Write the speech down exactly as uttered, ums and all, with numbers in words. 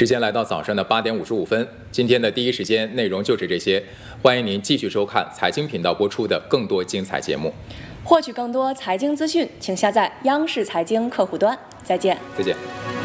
时间来到早上的八点五十五分，今天的第一时间内容就是这些，欢迎您继续收看财经频道播出的更多精彩节目。 获取更多财经资讯，请下载央视财经客户端。再见。 再见。